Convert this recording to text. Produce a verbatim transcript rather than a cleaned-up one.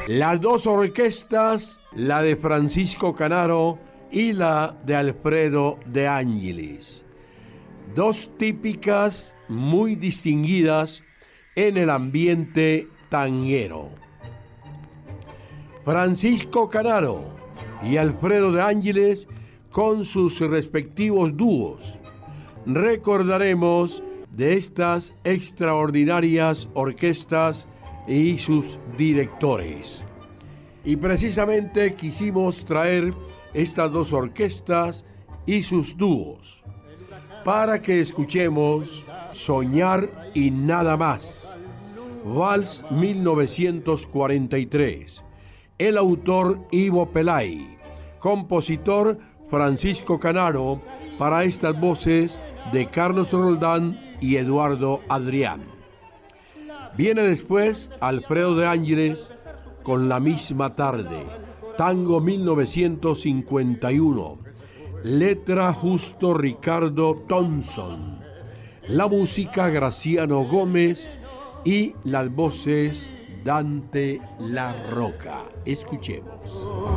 Las dos orquestas, la de Francisco Canaro y la de Alfredo de Ángeles. Dos típicas muy distinguidas en el ambiente tanguero. Francisco Canaro y Alfredo de Ángeles con sus respectivos dúos. Recordaremos de estas extraordinarias orquestas y sus directores. Y precisamente quisimos traer estas dos orquestas y sus dúos para que escuchemos Soñar y nada más, Vals mil novecientos cuarenta y tres. El autor Ivo Pelay, compositor Francisco Canaro, para estas voces de Carlos Roldán y Eduardo Adrián. Viene después Alfredo de Ángeles con La misma tarde, tango mil novecientos cincuenta y uno, letra Justo Ricardo Thompson, la música Graciano Gómez y las voces Dante La Roca. Escuchemos.